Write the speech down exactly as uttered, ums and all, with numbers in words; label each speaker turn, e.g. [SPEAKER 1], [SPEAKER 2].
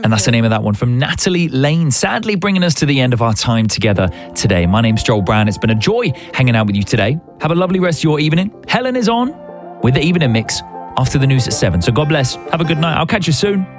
[SPEAKER 1] And that's the name of that one from Natalie Lane. Sadly, bringing us to the end of our time together today. My name's Joel Brown. It's been a joy hanging out with you today. Have a lovely rest of your evening. Helen is on with the Evening Mix after the news at seven. So God bless. Have a good night. I'll catch you soon.